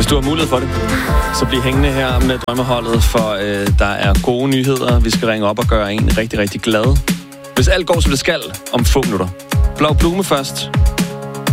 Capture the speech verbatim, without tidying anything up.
du har mulighed for det, så bliv hængende her med Drømmeholdet, for øh, der er gode nyheder. Vi skal ringe op og gøre en rigtig, rigtig glad. Hvis alt går, som det skal, om få minutter. Blau Blume først.